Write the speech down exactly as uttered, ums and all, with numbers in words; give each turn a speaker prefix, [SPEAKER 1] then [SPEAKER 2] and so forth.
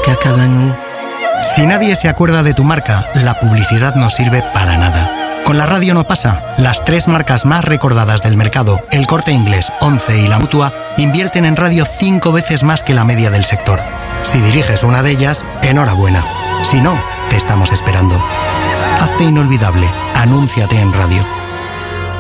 [SPEAKER 1] que acaba en U.
[SPEAKER 2] Si nadie se acuerda de tu marca, la publicidad no sirve para nada. Con la radio no pasa. Las tres marcas más recordadas del mercado, El Corte Inglés, Once y La Mutua, invierten en radio cinco veces más que la media del sector. Si diriges una de ellas, enhorabuena. Si no, te estamos esperando. Hazte inolvidable. Anúnciate en radio.